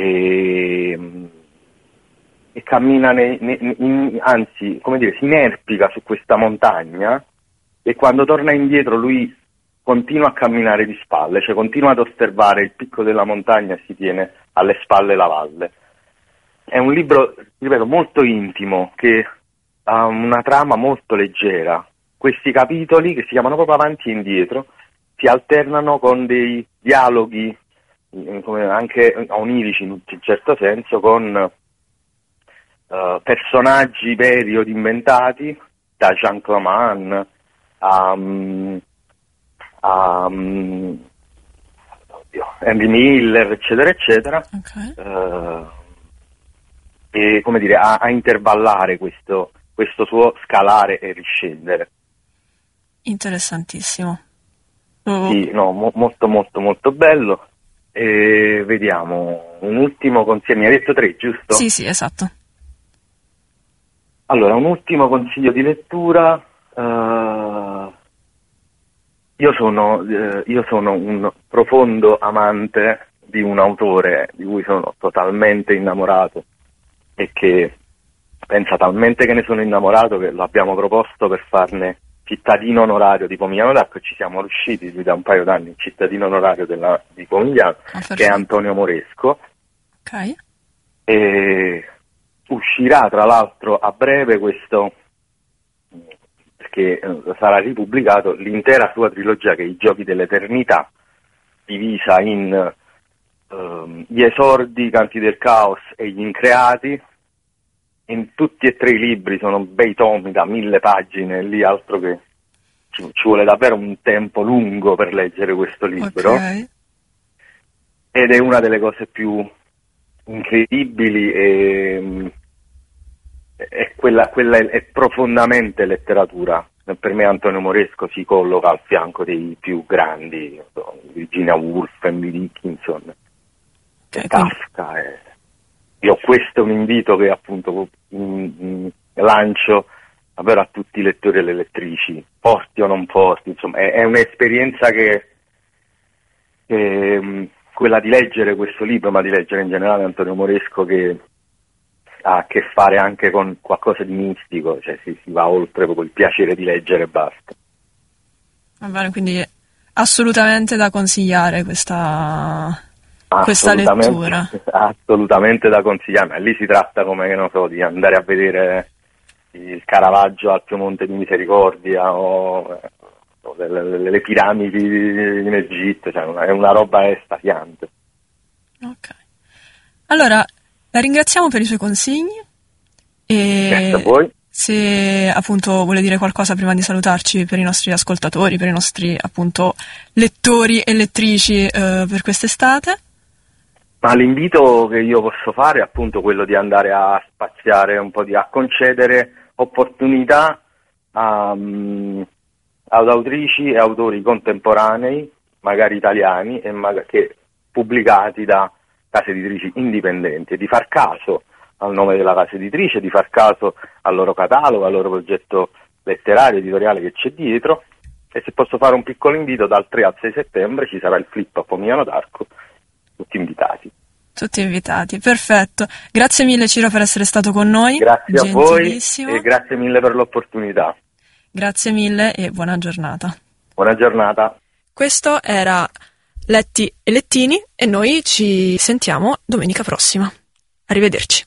e cammina anzi, come dire, si inerpica su questa montagna, e quando torna indietro lui continua a camminare di spalle, cioè continua ad osservare il picco della montagna e si tiene alle spalle la valle. È un libro, ripeto, molto intimo, che ha una trama molto leggera. Questi capitoli, che si chiamano proprio avanti e indietro, si alternano con dei dialoghi anche onirici in un certo senso, con personaggi veri o inventati, da Jean Claman a Henry Miller, eccetera eccetera. Okay. E come dire, a intervallare questo suo scalare e riscendere. Interessantissimo. Sì, no, molto molto molto bello. E vediamo, un ultimo consiglio, mi hai detto 3, giusto? Sì, esatto. Allora, un ultimo consiglio di lettura. Io sono un profondo amante di un autore di cui sono totalmente innamorato, e che pensa talmente che ne sono innamorato che lo abbiamo proposto per farne cittadino onorario di Pomigliano d'Arco, e ci siamo riusciti lui da un paio d'anni, cittadino onorario di Pomigliano, che è Antonio Moresco. Ok. E uscirà tra l'altro a breve questo, perché sarà ripubblicato l'intera sua trilogia, che è I Giochi dell'Eternità, divisa in Gli Esordi, Canti del Caos e Gli Increati. In tutti e 3 i libri sono bei tomi da 1000 pagine, lì altro che ci vuole davvero un tempo lungo per leggere questo libro. Okay. Ed è una delle cose più incredibili, e quella è profondamente letteratura. Per me Antonio Moresco si colloca al fianco dei più grandi, Virginia Woolf, Emily Dickinson, Kafka. Io questo un invito che appunto lancio davvero a tutti i lettori e le lettrici, forti o non forti, insomma è un'esperienza che quella di leggere questo libro, ma di leggere in generale Antonio Moresco, che ha a che fare anche con qualcosa di mistico, cioè si va oltre proprio il piacere di leggere e basta. Va bene, quindi assolutamente da consigliare questa lettura. Assolutamente da consigliare, ma lì si tratta, come, non so, di andare a vedere il Caravaggio al Piemonte di Misericordia o le piramidi in Egitto, cioè è una roba estasiante. Ok. Allora, la ringraziamo per i suoi consigli e Grazie a voi. se appunto vuole dire qualcosa prima di salutarci per i nostri ascoltatori, per i nostri appunto lettori e lettrici per quest'estate. Ma l'invito che io posso fare è appunto quello di andare a spaziare un po', a concedere opportunità ad autrici e autori contemporanei, magari italiani, e che pubblicati da case editrici indipendenti, e di far caso al nome della casa editrice, di far caso al loro catalogo, al loro progetto letterario, editoriale che c'è dietro. E se posso fare un piccolo invito, dal 3 al 6 settembre ci sarà il flip a Pomigliano d'Arco, tutti invitati. Tutti invitati, perfetto. Grazie mille Ciro per essere stato con noi. Grazie a voi e grazie mille per l'opportunità. Grazie mille e buona giornata. Buona giornata. Questo era Letti e Lettini e noi ci sentiamo domenica prossima. Arrivederci.